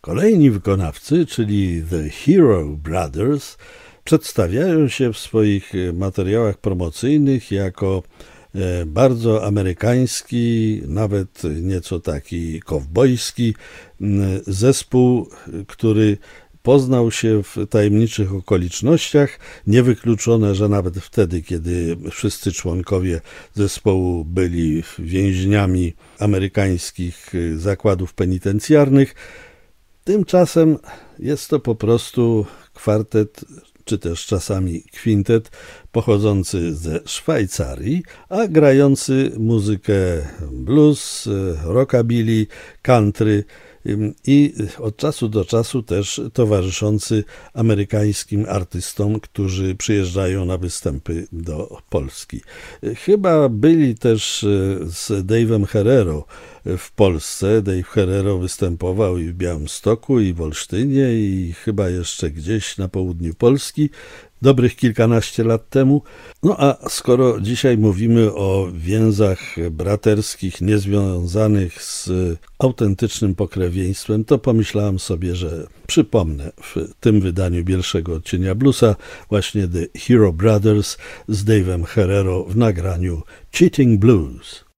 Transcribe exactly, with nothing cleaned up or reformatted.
Kolejni wykonawcy, czyli The Hero Brothers, przedstawiają się w swoich materiałach promocyjnych jako bardzo amerykański, nawet nieco taki kowbojski zespół, który poznał się w tajemniczych okolicznościach. Niewykluczone, że nawet wtedy, kiedy wszyscy członkowie zespołu byli więźniami amerykańskich zakładów penitencjarnych. Tymczasem jest to po prostu kwartet, czy też czasami kwintet, pochodzący ze Szwajcarii, a grający muzykę blues, rockabilly, country i od czasu do czasu też towarzyszący amerykańskim artystom, którzy przyjeżdżają na występy do Polski. Chyba byli też z Dave'em Herrero w Polsce. Dave Herrero występował i w Białymstoku, i w Olsztynie, i chyba jeszcze gdzieś na południu Polski, dobrych kilkanaście lat temu. No a skoro dzisiaj mówimy o więzach braterskich niezwiązanych z autentycznym pokrewieństwem, to pomyślałem sobie, że przypomnę w tym wydaniu Bielszego Odcienia Bluesa właśnie The Hero Brothers z Dave'em Herrero w nagraniu Cheating Blues.